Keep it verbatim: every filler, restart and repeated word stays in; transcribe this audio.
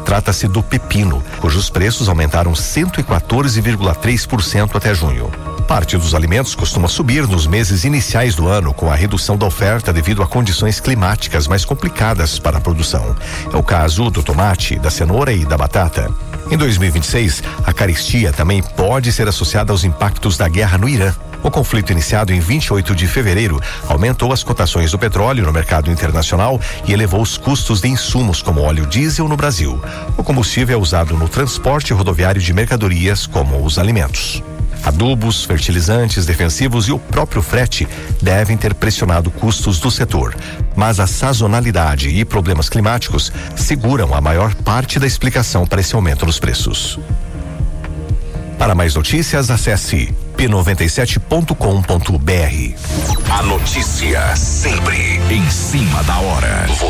Trata-se do pepino, cujos preços aumentaram cento e quatorze vírgula três por cento até junho. Parte dos alimentos costuma subir nos meses iniciais do ano com a redução da oferta devido a condições climáticas mais complicadas para a produção. É o caso do tomate, da cenoura e da batata. Em dois mil e vinte e seis, a carestia também pode ser associada aos impactos da guerra no Irã. O conflito iniciado em vinte e oito de fevereiro aumentou as cotações do petróleo no mercado internacional e elevou os custos de insumos como óleo diesel no Brasil. O combustível é usado no transporte rodoviário de mercadorias, como os alimentos. Adubos, fertilizantes, defensivos e o próprio frete devem ter pressionado custos do setor, mas a sazonalidade e problemas climáticos seguram a maior parte da explicação para esse aumento nos preços. Para mais notícias, acesse p noventa e sete ponto com ponto br. A notícia sempre em cima da hora.